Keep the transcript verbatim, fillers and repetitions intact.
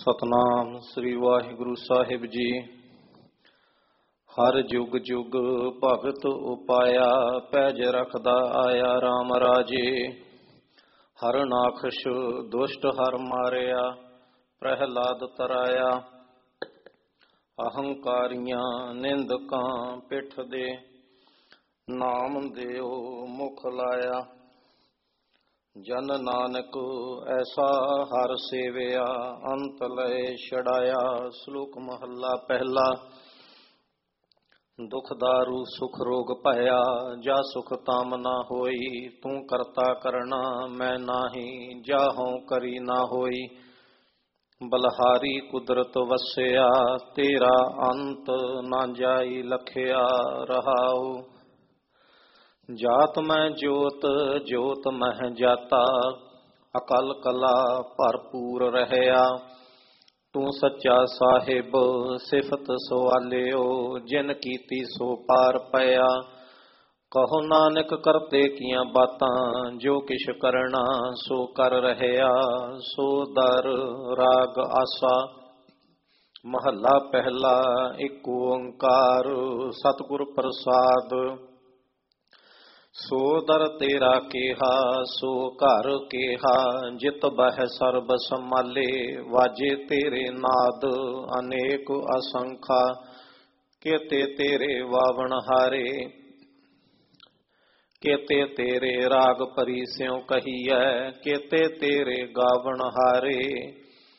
ਸਤਨਾਮ ਸ੍ਰੀ ਵਾਹਿਗੁਰੂ ਸਾਹਿਬ ਜੀ। ਹਰ ਜੁਗ ਜੁਗ ਭਗਤ ਉਪਾਇਆ, ਪੈਜ ਰਖਦਾ ਆਇਆ RAM ਰਾਜੇ। ਹਰ ਨਾਖਸ਼ ਦੁਸ਼ਟ ਹਰ ਮਾਰਿਆ, ਪ੍ਰਹਿਲਾਦ ਤਰਾਇਆ। ਅਹੰਕਾਰੀਆਂ ਨਿੰਦਕਾਂ ਪਿੱਠ ਦੇ, ਨਾਮ ਦਿਓ ਮੁਖ ਲਾਇਆ। ਜਨ ਨਾਨਕ ਐਸਾ ਹਰ ਸੇਵਿਆ, ਅੰਤ ਲਏ ਛੜਾਇਆ। ਸ਼ਲੋਕ ਮਹੱਲਾ ਪਹਿਲਾ। ਦੁਖ ਦਾਰੂ ਸੁਖ ਰੋਗ ਭਇਆ, ਜਾ ਸੁਖ ਤਾਮ ਨਾ ਹੋਈ। ਤੂੰ ਕਰਤਾ ਕਰਣਾ ਮੈਂ ਨਾਹੀ, ਜਾ ਹਉ ਕਰੀ ਨਾ ਹੋਈ। ਬਲਹਾਰੀ ਕੁਦਰਤ ਵਸਿਆ, ਤੇਰਾ ਅੰਤ ਨਾ ਜਾਈ ਲਖਿਆ। ਰਹਾਉ ਜਾਤ ਮੈਂ ਜੋਤ, ਜੋਤ ਮਹਿ ਜਾਤਾ। ਅਕਲ ਕਲਾ ਭਰਪੂਰ ਰਹਿਆ। ਤੂੰ ਸੱਚਾ ਸਾਹਿਬ ਸਿਫਤ ਸਵਾਲਿਓ, ਜਿਨ ਕੀਤੀ ਸੋ ਪਾਰ ਪਿਆ। ਕਹੋ ਨਾਨਕ ਕਰਤੇ ਕੀਆਂ ਬਾਤਾਂ, ਜੋ ਕਿਛ ਕਰਨਾ ਸੋ ਕਰ ਰਹਿਆ। ਸੋ ਦਰ ਰਾਗ ਆਸਾ। ਮਹੱਲਾ ਪਹਿਲਾ। ਇੱਕ ਓੰਕਾਰ ਸਤਿਗੁਰ ਪ੍ਰਸਾਦ। ਸੋ ਦਰ ਤੇਰਾ ਕੇਹਾ, ਸੋ ਘਰ ਕੇਹਾ। ਜਿਤ ਬਹਿ ਸਰਬ ਸੰਮਾਲੇ, ਵਾਜੇ ਤੇਰੇ ਨਾਦ ਅਨੇਕ ਅਸੰਖਾ। ਕੇਤੇ ਤੇਰੇ ਵਾਵਣ ਹਾਰੇ, ਕੇਤੇ ਤੇਰੇ ਰਾਗ ਭਰੀ ਸਿਉ ਕਹੀਐ। ਕੇਤੇ ਤੇਰੇ ਗਾਵਣ ਹਾਰੇ,